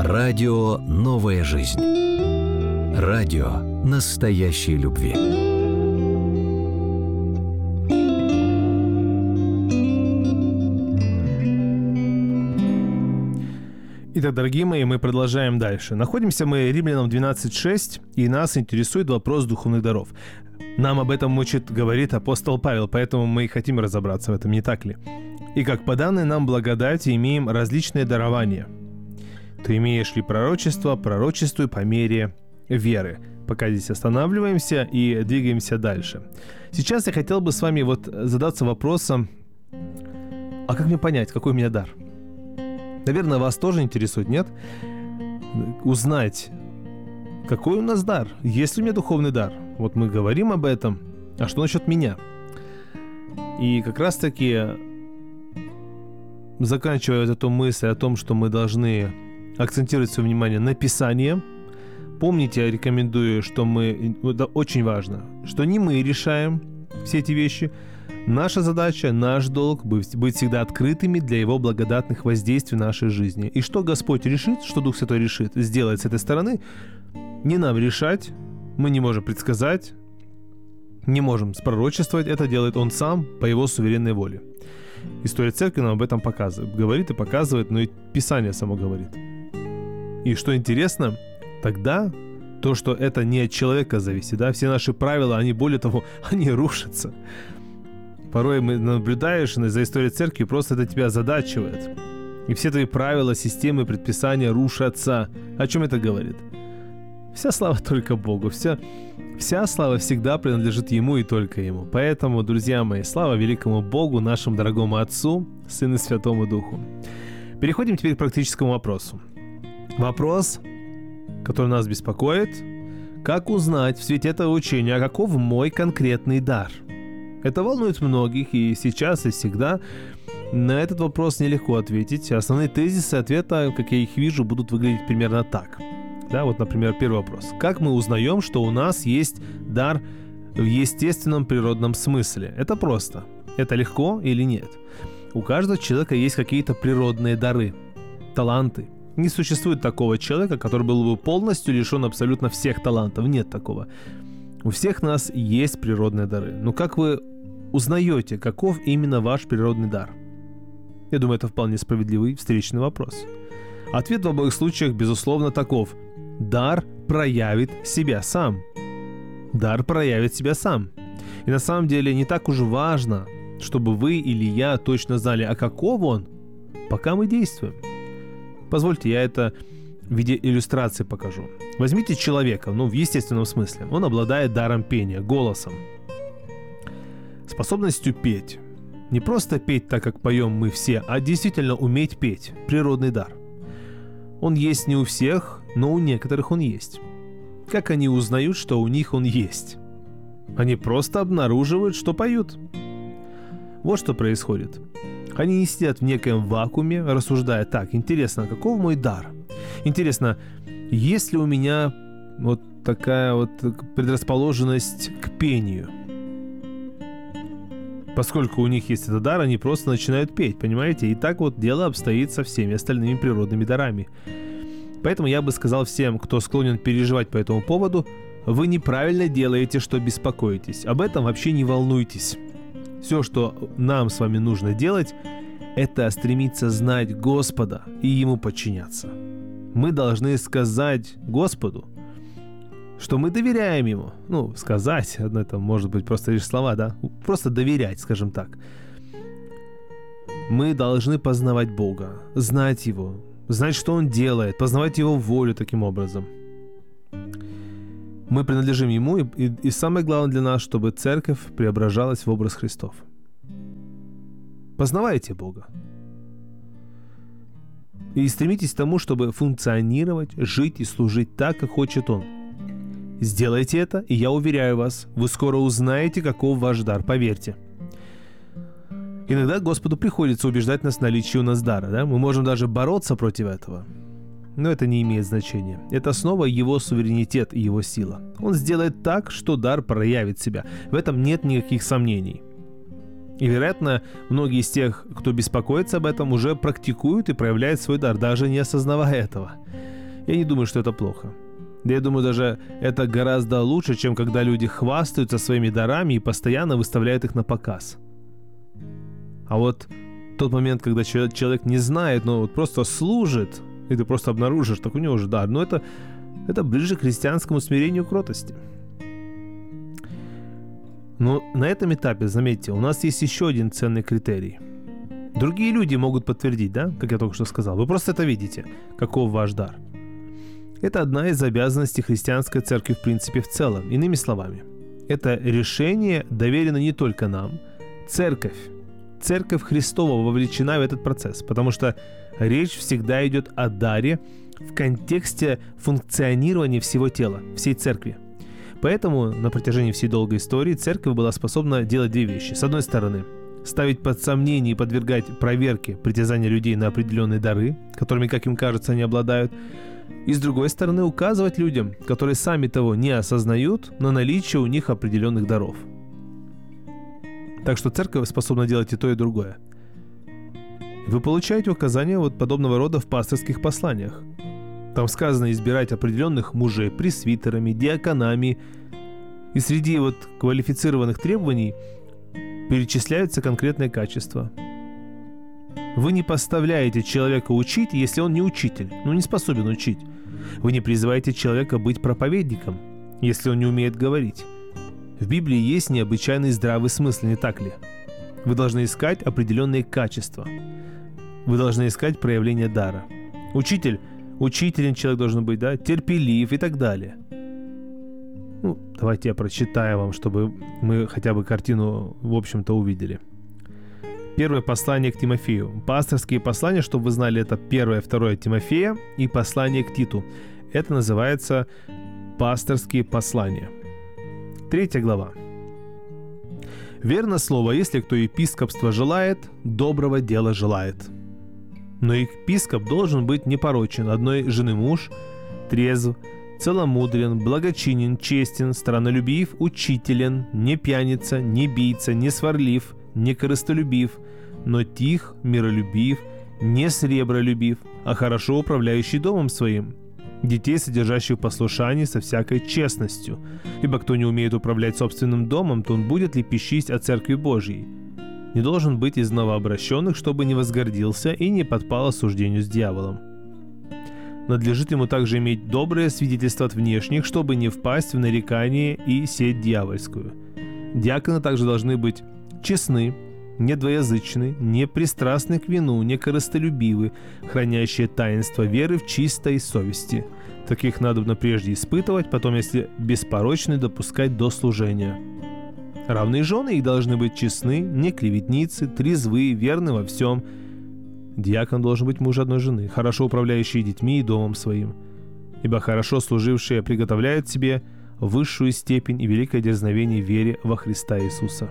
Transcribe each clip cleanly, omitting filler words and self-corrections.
Радио «Новая жизнь». Радио настоящей любви. Итак, дорогие мои, мы продолжаем дальше. Находимся мы Римлянам 12:6, и нас интересует вопрос духовных даров. Нам об этом говорит апостол Павел, поэтому мы и хотим разобраться в этом, не так ли? «И как по данной нам благодати имеем различные дарования. Ты имеешь ли пророчество, пророчествуй по мере веры». Пока здесь останавливаемся и двигаемся дальше. Сейчас я хотел бы с вами задаться вопросом, а как мне понять, какой у меня дар? Наверное, вас тоже интересует, нет? Узнать, какой у нас дар, есть ли у меня духовный дар. Вот мы говорим об этом, а что насчет меня? И как раз-таки, заканчивая эту мысль о том, что мы должны акцентировать свое внимание на Писании, помните, я рекомендую, что это очень важно, что не мы решаем все эти вещи. Наша задача, наш долг быть всегда открытыми для Его благодатных воздействий в нашей жизни. И что Господь решит, что Дух Святой решит сделать с этой стороны, не нам решать, мы не можем предсказать, не можем спророчествовать, это делает Он сам по Его суверенной воле. История Церкви нам об этом говорит и показывает, но и Писание само говорит. И что интересно, тогда то, что это не от человека зависит, да, все наши правила, они, более того, они рушатся. Порой наблюдаешь за историей Церкви, просто это тебя озадачивает. И все твои правила, системы, предписания рушатся. О чем это говорит? Вся слава только Богу. Вся слава всегда принадлежит Ему и только Ему. Поэтому, друзья мои, слава великому Богу, нашему дорогому Отцу, Сыну и Святому Духу. Переходим теперь к практическому вопросу. Вопрос, который нас беспокоит. Как узнать в свете этого учения, каков мой конкретный дар? Это волнует многих, и сейчас, и всегда. На этот вопрос нелегко ответить. Основные тезисы ответа, как я их вижу, будут выглядеть примерно так. Да, вот, например, первый вопрос. Как мы узнаем, что у нас есть дар в естественном природном смысле? Это просто. Это легко или нет? У каждого человека есть какие-то природные дары, таланты. Не существует такого человека, который был бы полностью лишен абсолютно всех талантов. Нет такого. У всех нас есть природные дары. Но как вы узнаете, каков именно ваш природный дар? Я думаю, это вполне справедливый встречный вопрос. Ответ в обоих случаях, безусловно, таков. Дар проявит себя сам. Дар проявит себя сам. И на самом деле не так уж важно, чтобы вы или я точно знали, а каков он, пока мы действуем. Позвольте, я это в виде иллюстрации покажу. Возьмите человека, в естественном смысле. Он обладает даром пения, голосом. Способностью петь. Не просто петь так, как поем мы все, а действительно уметь петь. Природный дар. Он есть не у всех, но у некоторых он есть. Как они узнают, что у них он есть? Они просто обнаруживают, что поют. Вот что происходит. Они не сидят в некоем вакууме, рассуждая: так, интересно, каков мой дар? Интересно, есть ли у меня такая предрасположенность к пению? Поскольку у них есть этот дар, они просто начинают петь, понимаете? И так дело обстоит со всеми остальными природными дарами. Поэтому я бы сказал всем, кто склонен переживать по этому поводу: вы неправильно делаете, что беспокоитесь. Об этом вообще не волнуйтесь. Все, что нам с вами нужно делать, это стремиться знать Господа и Ему подчиняться. Мы должны сказать Господу, что мы доверяем Ему. Сказать, это может быть просто лишь слова, да? Просто доверять, скажем так. Мы должны познавать Бога, знать Его, знать, что Он делает, познавать Его волю таким образом. Мы принадлежим Ему, и самое главное для нас, чтобы церковь преображалась в образ Христов. Познавайте Бога. И стремитесь к тому, чтобы функционировать, жить и служить так, как хочет Он. Сделайте это, и я уверяю вас, вы скоро узнаете, каков ваш дар, поверьте. Иногда Господу приходится убеждать нас в наличии у нас дара, да? Мы можем даже бороться против этого. Но это не имеет значения. Это снова Его суверенитет и Его сила. Он сделает так, что дар проявит себя. В этом нет никаких сомнений. И, вероятно, многие из тех, кто беспокоится об этом, уже практикуют и проявляют свой дар, даже не осознавая этого. Я не думаю, что это плохо. Да я думаю, даже это гораздо лучше, чем когда люди хвастаются своими дарами и постоянно выставляют их на показ. А вот тот момент, когда человек не знает, но вот просто служит, и ты просто обнаружишь, так у него же дар, но это ближе к христианскому смирению и кротости. Но на этом этапе, заметьте, у нас есть еще один ценный критерий. Другие люди могут подтвердить, да, как я только что сказал. Вы просто это видите, каков ваш дар. Это одна из обязанностей христианской церкви в принципе в целом. Иными словами, это решение доверено не только нам. Церковь Христова вовлечена в этот процесс, потому что речь всегда идет о даре в контексте функционирования всего тела, всей церкви. Поэтому на протяжении всей долгой истории церковь была способна делать две вещи. С одной стороны, ставить под сомнение и подвергать проверке притязания людей на определенные дары, которыми, как им кажется, они обладают. И с другой стороны, указывать людям, которые сами того не осознают, на наличие у них определенных даров. Так что церковь способна делать и то, и другое. Вы получаете указания вот подобного рода в пасторских посланиях. Там сказано избирать определенных мужей пресвитерами, диаконами. И среди вот квалифицированных требований перечисляются конкретные качества. Вы не поставляете человека учить, если он не учитель, не способен учить. Вы не призываете человека быть проповедником, если он не умеет говорить. В Библии есть необычайный здравый смысл, не так ли? Вы должны искать определенные качества. Вы должны искать проявление дара. Учителем человек должен быть, да, терпелив и так далее. Давайте я прочитаю вам, чтобы мы хотя бы картину, в общем-то, увидели. Первое послание к Тимофею. Пасторские послания, чтобы вы знали, это 1, 2 Тимофея и послание к Титу. Это называется пасторские послания. 3 глава. Верно слово, если кто епископство желает, доброго дела желает. Но епископ должен быть непорочен, одной жены муж, трезв, целомудрен, благочинен, честен, страннолюбив, учителен, не пьяница, не бийца, не сварлив, не корыстолюбив, но тих, миролюбив, не сребролюбив, а хорошо управляющий домом своим, детей, содержащих в послушании со всякой честностью. Ибо кто не умеет управлять собственным домом, то он будет лепещить о церкви Божьей. Не должен быть из новообращенных, чтобы не возгордился и не подпал осуждению с дьяволом. Надлежит ему также иметь доброе свидетельство от внешних, чтобы не впасть в нарекание и сеть дьявольскую. Диаконы также должны быть честны, недвоязычны, не пристрастны к вину, не корыстолюбивы, хранящие таинство веры в чистой совести. Таких надобно прежде испытывать, потом, если беспорочны, допускать до служения. Равные жены их должны быть честны, не клеветницы, трезвы, верны во всем. Диакон должен быть муж одной жены, хорошо управляющий детьми и домом своим. Ибо хорошо служившие приготовляют себе высшую степень и великое дерзновение в вере во Христа Иисуса.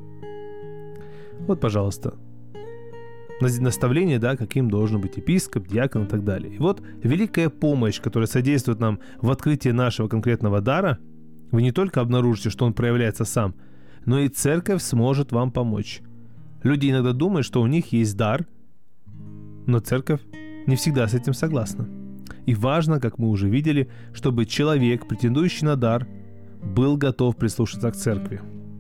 Вот, пожалуйста, наставление, да, каким должен быть епископ, диакон и так далее. И вот великая помощь, которая содействует нам в открытии нашего конкретного дара, вы не только обнаружите, что он проявляется сам, но и церковь сможет вам помочь. Люди иногда думают, что у них есть дар, но церковь не всегда с этим согласна. И важно, как мы уже видели, чтобы человек, претендующий на дар, был готов прислушаться к церкви.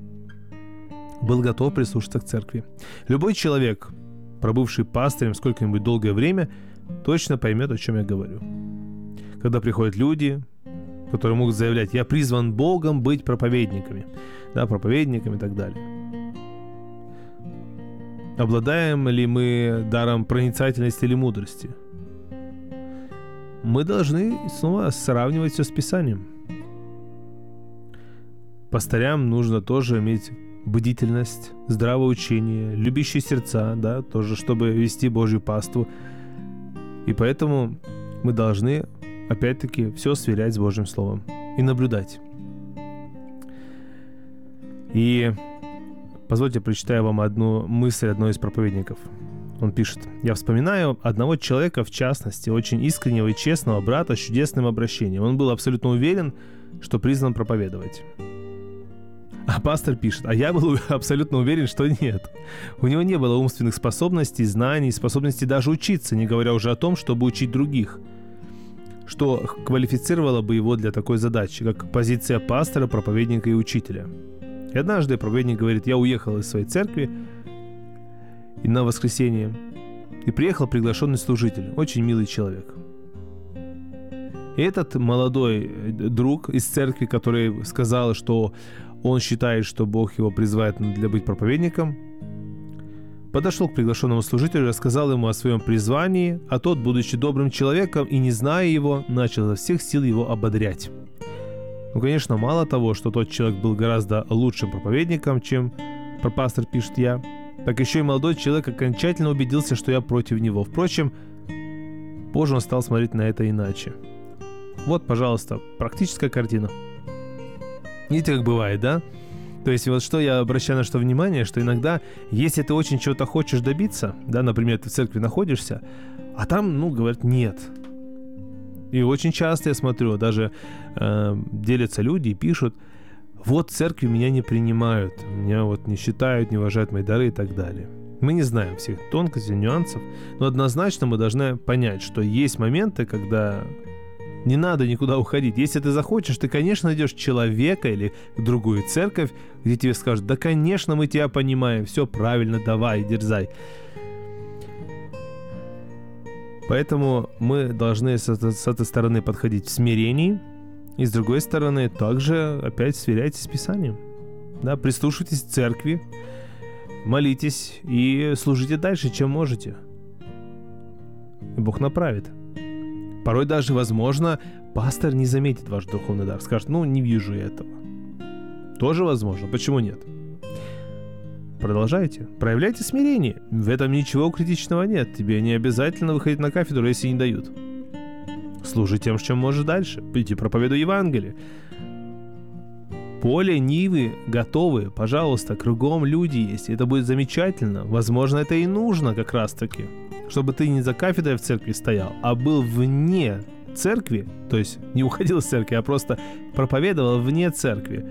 Любой человек, пробывший пастырем сколько-нибудь долгое время, точно поймет, о чем я говорю. Когда приходят люди, которые могут заявлять: «Я призван Богом быть проповедниками», да, проповедниками и так далее. Обладаем ли мы даром проницательности или мудрости? Мы должны снова сравнивать все с Писанием. Пастырям нужно тоже иметь бдительность, здравое учение, любящие сердца, да, тоже, чтобы вести Божью паству. И поэтому мы должны, опять-таки, все сверять с Божьим Словом и наблюдать. И позвольте, прочитаю вам одну мысль одного из проповедников. Он пишет: «Я вспоминаю одного человека, в частности, очень искреннего и честного брата с чудесным обращением. Он был абсолютно уверен, что призван проповедовать». А пастор пишет: «А я был абсолютно уверен, что нет. У него не было умственных способностей, знаний, способности даже учиться, не говоря уже о том, чтобы учить других. что квалифицировало бы его для такой задачи, как позиция пастора, проповедника и учителя. И однажды проповедник говорит: я уехал из своей церкви и на воскресенье, и приехал приглашенный служитель, очень милый человек. И этот молодой друг из церкви, который сказал, что он считает, что Бог его призывает для быть проповедником, подошел к приглашенному служителю и рассказал ему о своем призвании, а тот, будучи добрым человеком и не зная его, начал изо всех сил его ободрять. Ну, конечно, мало того, что тот человек был гораздо лучшим проповедником, чем пастор пишет я, так еще и молодой человек окончательно убедился, что я против него. Впрочем, позже он стал смотреть на это иначе. Вот, пожалуйста, практическая картина. Видите, как бывает, да? То есть вот что я обращаю на что внимание, что иногда, если ты очень чего-то хочешь добиться, да, например, ты в церкви находишься, а там, говорят, нет. И очень часто я смотрю, даже делятся люди и пишут: вот в церкви меня не принимают, меня вот не считают, не уважают мои дары и так далее. Мы не знаем всех тонкостей, нюансов, но однозначно мы должны понять, что есть моменты, когда не надо никуда уходить. Если ты захочешь, ты, конечно, найдешь человека или другую церковь, где тебе скажут: да, конечно, мы тебя понимаем, все правильно, давай, дерзай. Поэтому мы должны с этой стороны подходить в смирении, и с другой стороны также опять сверяйтесь с Писанием. Да, прислушивайтесь к церкви, молитесь и служите дальше, чем можете. И Бог направит. Порой даже, возможно, пастор не заметит ваш духовный дар, скажет: не вижу я этого. Тоже возможно, почему нет? Продолжайте, проявляйте смирение. В этом ничего критичного нет. Тебе не обязательно выходить на кафедру, если не дают. Служи тем, чем можешь дальше. Иди проповедуй Евангелие. Поле, нивы готовы, пожалуйста, кругом люди есть. Это будет замечательно. Возможно, это и нужно как раз-таки. Чтобы ты не за кафедрой в церкви стоял, а был вне церкви, то есть не уходил из церкви, а просто проповедовал вне церкви,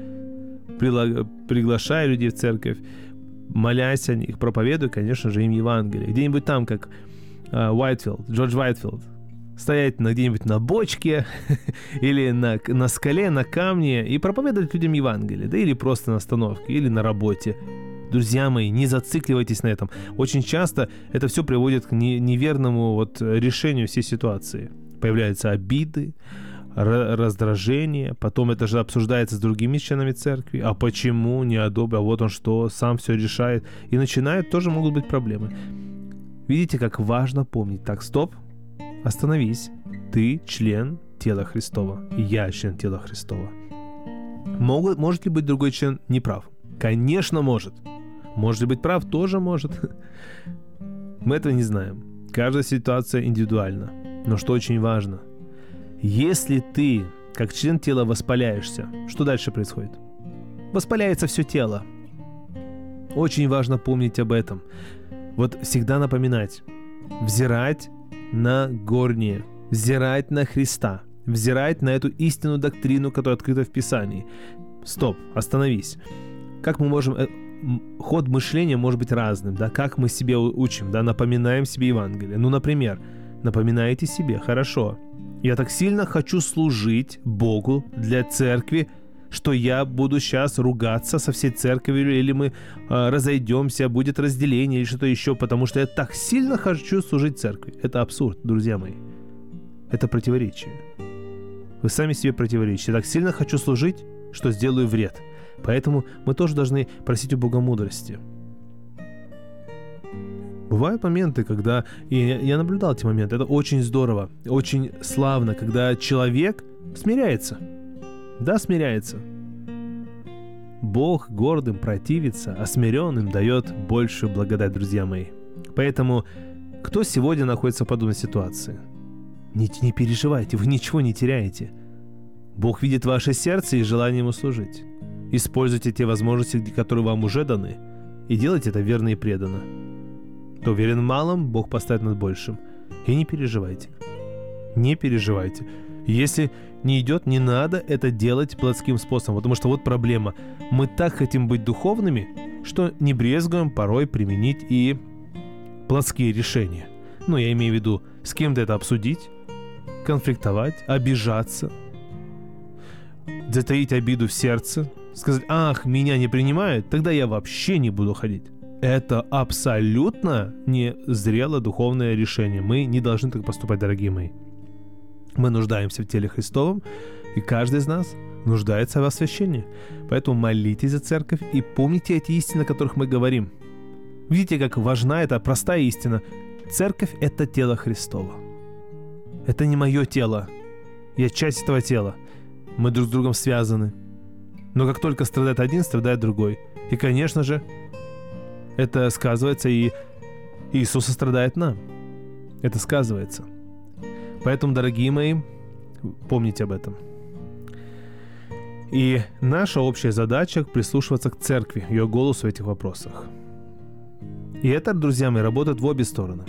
приглашая людей в церковь, молясь о них, проповедуя, конечно же, им Евангелие. Где-нибудь там, как Джордж Уайтфилд, стоять где-нибудь на бочке или на скале, на камне и проповедовать людям Евангелие, да, или просто на остановке, или на работе. Друзья мои, не зацикливайтесь на этом. Очень часто это все приводит к неверному решению всей ситуации. Появляются обиды, раздражение, потом это же обсуждается с другими членами церкви. А почему не одобрил? А вот он что, сам все решает. И начинают, тоже могут быть проблемы. Видите, как важно помнить. Так, стоп, остановись. Ты член тела Христова. И я член тела Христова. Может ли быть другой член неправ? Конечно, может. Может ли быть прав? Тоже может. Мы этого не знаем. Каждая ситуация индивидуальна. Но что очень важно, если ты, как член тела, воспаляешься, что дальше происходит? Воспаляется все тело. Очень важно помнить об этом. Всегда напоминать. Взирать на горнее. Взирать на Христа. Взирать на эту истинную доктрину, которая открыта в Писании. Стоп, остановись. Как мы можем... Ход мышления может быть разным, да? Как мы себе учим, да? Напоминаем себе Евангелие. Например, напоминаете себе: хорошо, я так сильно хочу служить Богу для церкви, что я буду сейчас ругаться со всей церковью, или мы разойдемся, будет разделение или что-то еще, потому что я так сильно хочу служить церкви. Это абсурд, друзья мои. Это противоречие. Вы сами себе противоречите. Я так сильно хочу служить, что сделаю вред. Поэтому мы тоже должны просить у Бога мудрости. Бывают моменты, когда... И я наблюдал эти моменты. Это очень здорово, очень славно, когда человек смиряется. Да, смиряется. Бог гордым противится, а смиренным дает большую благодать, друзья мои. Поэтому, кто сегодня находится в подобной ситуации? Не переживайте, вы ничего не теряете. Бог видит ваше сердце и желание Ему служить. Используйте те возможности, которые вам уже даны, и делайте это верно и преданно. Кто верен в малом, Бог поставит над большим. И не переживайте. Не переживайте. Если не идет, не надо это делать плотским способом, потому что проблема. Мы так хотим быть духовными, что не брезгуем порой применить и плотские решения. Я имею в виду с кем-то это обсудить, конфликтовать, обижаться, затаить обиду в сердце, сказать: ах, меня не принимают, тогда я вообще не буду ходить. Это абсолютно не зрелое духовное решение. Мы не должны так поступать, дорогие мои. Мы нуждаемся в теле Христовом, и каждый из нас нуждается в освящении. Поэтому молитесь за церковь и помните эти истины, о которых мы говорим. Видите, как важна эта простая истина. Церковь – это тело Христово. Это не мое тело. Я часть этого тела. Мы друг с другом связаны. Но как только страдает один, страдает другой. И, конечно же, это сказывается, и Иисус страдает нам. Это сказывается. Поэтому, дорогие мои, помните об этом. И наша общая задача – прислушиваться к церкви, ее голосу в этих вопросах. И это, друзья мои, работает в обе стороны.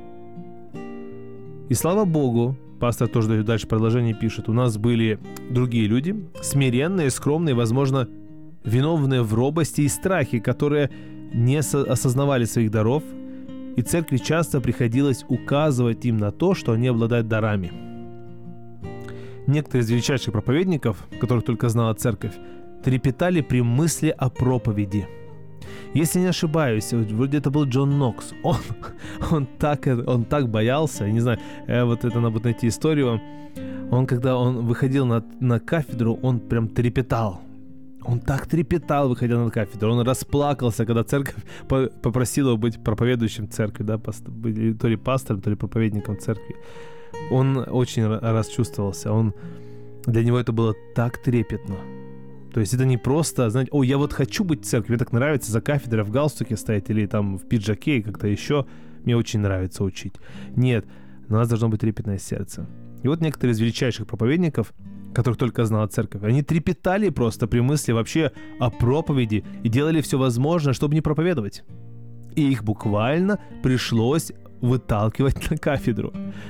И слава Богу, пастор тоже дальше продолжение пишет, у нас были другие люди, смиренные, скромные, возможно, виновные в робости и страхе, которые не осознавали своих даров, и церкви часто приходилось указывать им на то, что они обладают дарами. Некоторые из величайших проповедников, которых только знала церковь, трепетали при мысли о проповеди. Если не ошибаюсь, вроде это был Джон Нокс. Он так боялся, я не знаю, вот это надо будет найти историю. Когда он выходил на кафедру, он прям трепетал. Он так трепетал, выходя на кафедру. Он расплакался, когда церковь попросила его быть проповедующим в церкви, да, то ли пастором, то ли проповедником церкви. Он очень расчувствовался. Для него это было так трепетно. То есть это не просто, знаете, я вот хочу быть в церкви, мне так нравится за кафедрой в галстуке стоять или там в пиджаке и как-то еще. Мне очень нравится учить. Нет, у нас должно быть трепетное сердце. И вот некоторые из величайших проповедников, которых только знала церковь, они трепетали просто при мысли вообще о проповеди и делали все возможное, чтобы не проповедовать. И их буквально пришлось выталкивать на кафедру.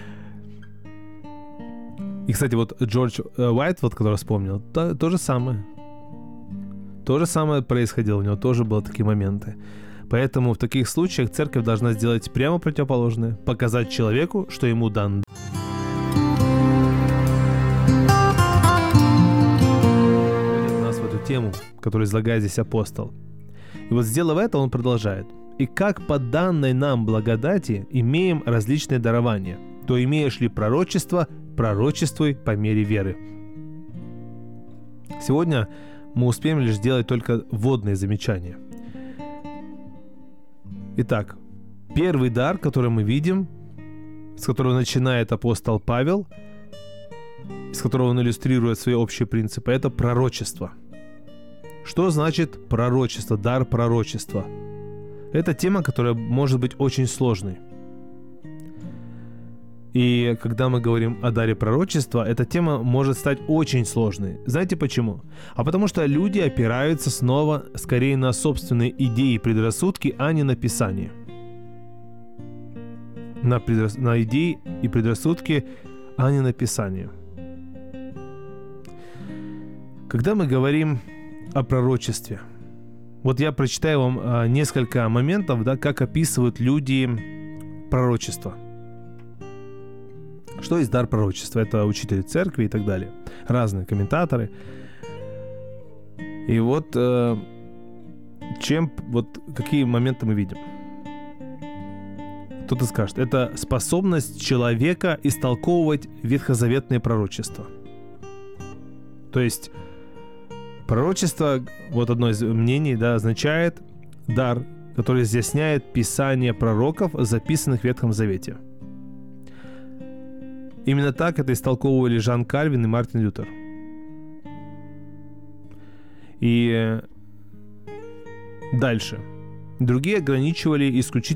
И, кстати, вот Джордж Уайт, вот, который вспомнил, то же самое. То же самое происходило, у него тоже были такие моменты. Поэтому в таких случаях церковь должна сделать прямо противоположное. Показать человеку, что ему дан. Нас в эту тему, которую излагает здесь апостол. И вот сделав это, он продолжает. «И как по данной нам благодати имеем различные дарования, то имеешь ли пророчество, пророчествуй по мере веры». Сегодня мы успеем лишь сделать только вводные замечания. Итак, первый дар, который мы видим, с которого начинает апостол Павел, с которого он иллюстрирует свои общие принципы, это пророчество. Что значит пророчество, дар пророчества? Это тема, которая может быть очень сложной. И когда мы говорим о даре пророчества, эта тема может стать очень сложной. Знаете почему? А потому что люди опираются снова скорее на собственные идеи и предрассудки, а не на Писание. На идеи и предрассудки, а не на Писание. Когда мы говорим о пророчестве, вот я прочитаю вам несколько моментов, да, как описывают люди пророчество. Что есть дар пророчества? Это учители церкви и так далее. Разные комментаторы. И вот, какие моменты мы видим? Кто-то скажет, это способность человека истолковывать ветхозаветные пророчества. То есть пророчество, вот одно из мнений, да, означает дар, который изъясняет писание пророков, записанных в Ветхом Завете. Именно так это истолковывали Жан Кальвин и Мартин Лютер. И дальше. Другие ограничивали исключительно